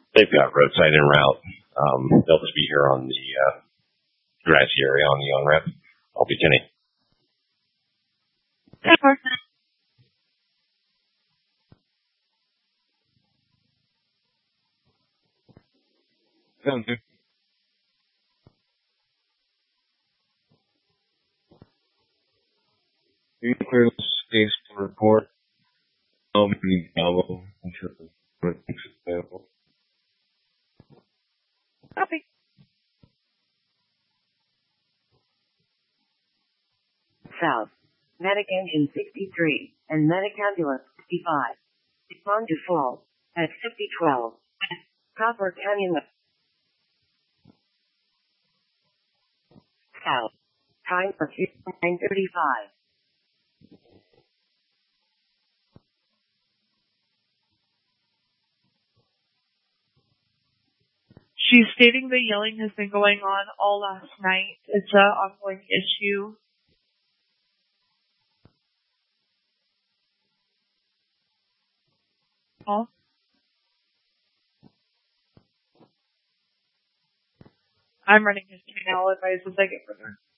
They've got roadside en route. They'll just be here on the grassy area on the on-ramp. I'll be Kenny. Sounds good. You can clear the space to report. Bravo. I'm sure it's available. Copy. South. Medic engine 63 and medic ambulance 55. Respond to fall at 5012. Copper Canyon. South. Time for 9:35. She's stating the yelling has been going on all last night. It's an ongoing issue. Paul? I'm running history now. I'll advise as I get further.